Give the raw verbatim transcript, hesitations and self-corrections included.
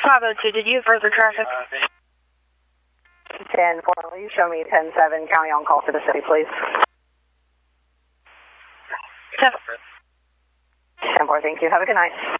five oh two, did you have further traffic? ten four, will you show me ten seven, county on call for the city, please? ten ten four, thank you. Have a good night.